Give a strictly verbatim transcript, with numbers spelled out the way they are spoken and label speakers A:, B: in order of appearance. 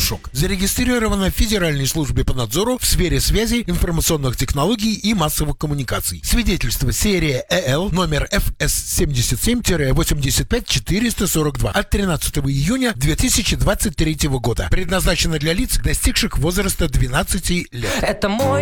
A: «Равношок». Зарегистрирована в Федеральной службе по надзору в сфере связи, информационных технологий и массовых коммуникаций. Свидетельство серия ЭЛ номер эф эс семьдесят семь восемьдесят пять четыреста сорок два от тринадцатого июня две тысячи двадцать третьего года. Предназначено для лиц, достигших возраста двенадцати лет.
B: Это мой